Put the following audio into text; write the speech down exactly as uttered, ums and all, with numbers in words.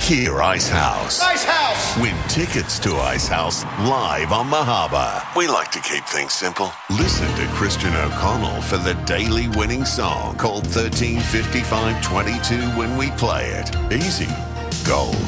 Hear Icehouse. Icehouse! Win tickets to Icehouse live on Mahaba. We like to keep things simple. Listen to Christian O'Connell for the daily winning song called thirteen fifty-five twenty-two when we play it. Easy. Gold.